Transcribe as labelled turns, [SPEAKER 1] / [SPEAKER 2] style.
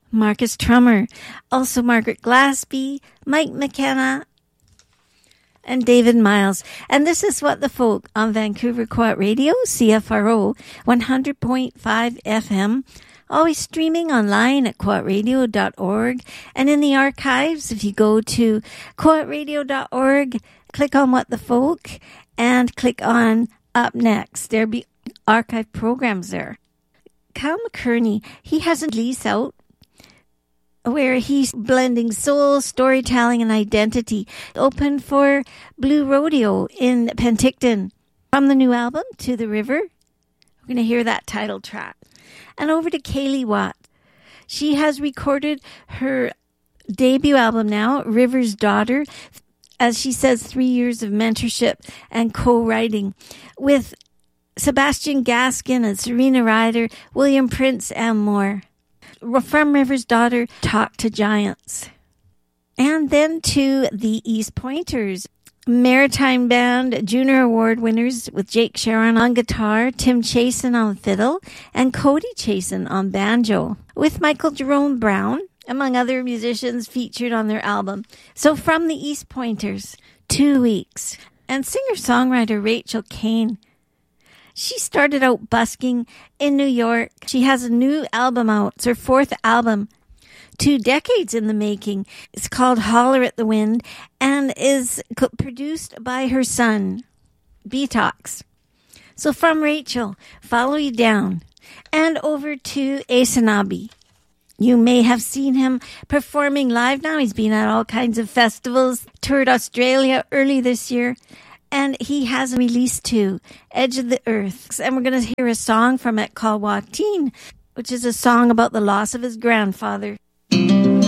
[SPEAKER 1] Marcus Trummer, also Margaret Glaspie, Mike McKenna, and David Miles. And this is What the Folk on Vancouver Quiet Radio, CFRO 100.5 FM. Always streaming online at quietradio.org. And in the archives, if you go to quietradio.org, click on What the Folk and click on Up Next. There'll be archive programs there. Cal McKerney, he has a release out where he's blending soul, storytelling, and identity. Open for Blue Rodeo in Penticton. From the new album, To the River, we're going to hear that title track. And over to Kaylee Watt. She has recorded her debut album now, River's Daughter, as she says, 3 years of mentorship and co-writing with Sebastian Gaskin and Serena Ryder, William Prince, and more. From River's Daughter, Talk to Giants. And then to the East Pointers. Maritime Band Junior Award winners with Jake Sharon on guitar, Tim Chasen on fiddle, and Cody Chasen on banjo, with Michael Jerome Brown, among other musicians featured on their album. So from the East Pointers, 2 weeks. And singer-songwriter Rachel Kane. She started out busking in New York. She has a new album out. It's her 4th album. 2 decades in the making. It's called Holler at the Wind and is produced by her son, Betox. So from Rachel, Follow You Down, and over to Asanabi. You may have seen him performing live now. He's been at all kinds of festivals, toured Australia early this year, and he has released 2, Edge of the Earth. And we're going to hear a song from it called Wakteen, which is a song about the loss of his grandfather.